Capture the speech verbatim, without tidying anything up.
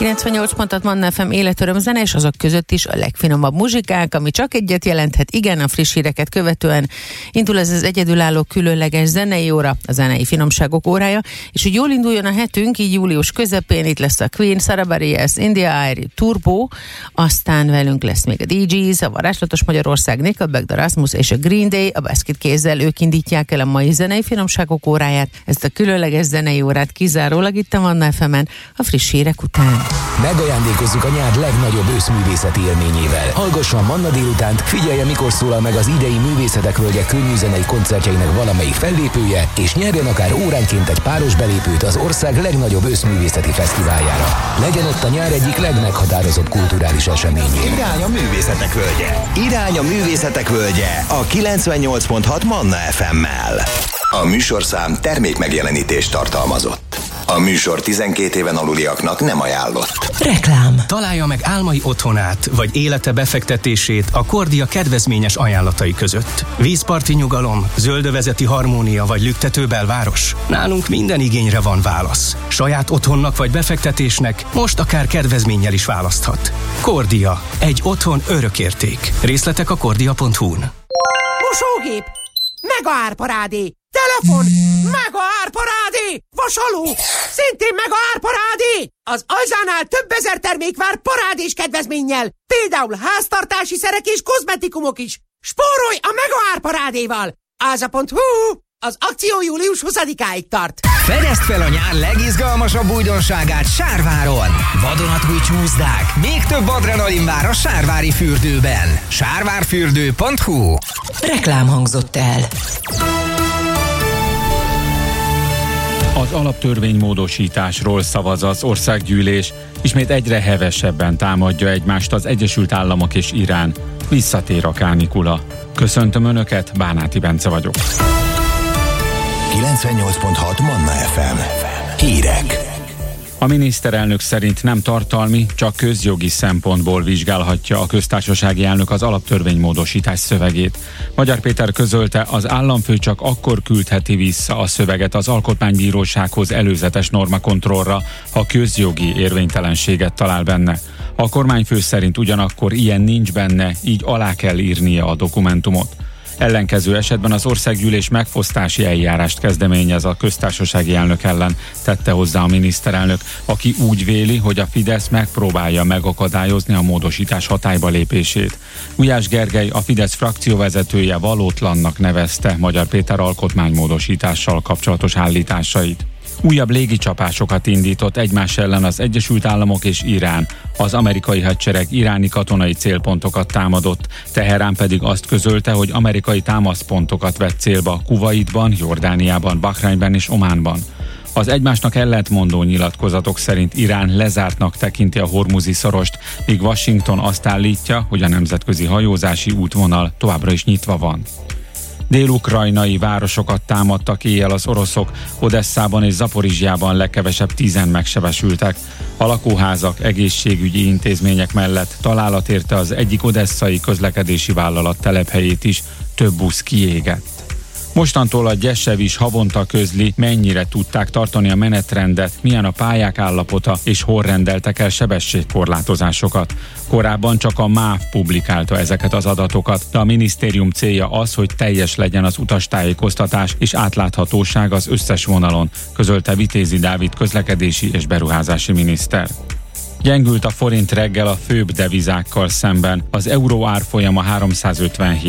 kilencvennyolc pont hat Manna ef em életöröm zene, és azok között is a legfinomabb muzsikák, ami csak egyet jelenthet, igen, a friss híreket követően indul ez az egyedülálló különleges zenei óra, a zenei finomságok órája, és hogy jól induljon a hetünk, így július közepén itt lesz a Queen, Sarah Bareilles, India Arie, Turbo, aztán velünk lesz még a dé jéz, a Varázslatos Magyarország, Nickelback, The Rasmus és a Green Day, a Basket Kézzel, ők indítják el a mai zenei finomságok óráját, ezt a különleges zenei órát kizárólag itt a Manna ef emen a friss hírek után. Megajándékozzuk a nyár legnagyobb őszművészeti élményével. Hallgassa a Manna délutánt, figyelje, mikor szólal meg az idei Művészetek Völgye könnyűzenei koncertjeinek valamelyik fellépője, és nyerjen akár óránként egy páros belépőt az ország legnagyobb őszművészeti fesztiváljára. Legyen ott a nyár egyik legmeghatározóbb kulturális eseményén. Irány a Művészetek Völgye. Irány a Művészetek Völgye a kilencvennyolc pont hat Manna ef emmel. A műsorszám termék megjelenítést tartalmazott. A műsor tizenkét éven aluliaknak nem ajánlott. Reklám. Találja meg álmai otthonát, vagy élete befektetését a Kordia kedvezményes ajánlatai között. Vízparti nyugalom, zöldövezeti harmónia vagy lüktető belváros? Nálunk minden igényre van válasz. Saját otthonnak vagy befektetésnek most akár kedvezménnyel is választhat. Kordia. Egy otthon örökérték. Részletek a kordia pont hu-n. Mosógép! Mega árparádé! Telefon! Mega árparádé! Vasaló! Szintén mega árparádé! Az Ajzánál több ezer termék vár parádés kedvezménnyel. Például háztartási szerek és kozmetikumok is. Spórolj a mega árparádéval! áza pont hu. Az akció július huszadikáig tart. Fedezd fel a nyár legizgalmasabb újdonságát Sárváron. Vadonatúj csúszdák, még több adrenalin vár a Sárvári fürdőben. sárvárfürdő pont hu. Reklám hangzott el. Az alaptörvénymódosításról szavaz az országgyűlés, ismét egyre hevesebben támadja egymást az Egyesült Államok és Irán. Visszatér a kánikula. Köszöntöm Önöket, Bánáti Bence vagyok. kilencvennyolc pont hat Manna ef em. Hírek. A miniszterelnök szerint nem tartalmi, csak közjogi szempontból vizsgálhatja a köztársasági elnök az alaptörvénymódosítás szövegét. Magyar Péter közölte, az államfő csak akkor küldheti vissza a szöveget az alkotmánybírósághoz előzetes normakontrollra, ha közjogi érvénytelenséget talál benne. A kormányfő szerint ugyanakkor ilyen nincs benne, így alá kell írnia a dokumentumot. Ellenkező esetben az országgyűlés megfosztási eljárást kezdeményez a köztársasági elnök ellen, tette hozzá a miniszterelnök, aki úgy véli, hogy a Fidesz megpróbálja megakadályozni a módosítás hatályba lépését. Gulyás Gergely, a Fidesz frakcióvezetője valótlannak nevezte Magyar Péter alkotmánymódosítással kapcsolatos állításait. Újabb légicsapásokat indított egymás ellen az Egyesült Államok és Irán. Az amerikai hadsereg iráni katonai célpontokat támadott, Teherán pedig azt közölte, hogy amerikai támaszpontokat vett célba Kuvaitban, Jordániában, Bahreinben és Ománban. Az egymásnak ellentmondó nyilatkozatok szerint Irán lezártnak tekinti a hormuzi szorost, míg Washington azt állítja, hogy a nemzetközi hajózási útvonal továbbra is nyitva van. Dél-ukrajnai városokat támadtak éjjel az oroszok, Odesszában és Zaporizsjában legkevesebb tízen megsebesültek. A lakóházak, egészségügyi intézmények mellett találat érte az egyik odesszai közlekedési vállalat telephelyét is, több busz kiégett. Mostantól a Gyessev is havonta közli, mennyire tudták tartani a menetrendet, milyen a pályák állapota és hol rendeltek el sebességkorlátozásokat. Korábban csak a MÁV publikálta ezeket az adatokat, de a minisztérium célja az, hogy teljes legyen az utastájékoztatás és átláthatóság az összes vonalon, közölte Vitézi Dávid közlekedési és beruházási miniszter. Gyengült a forint reggel a főbb devizákkal szemben, az euró árfolyama háromszázötvenhét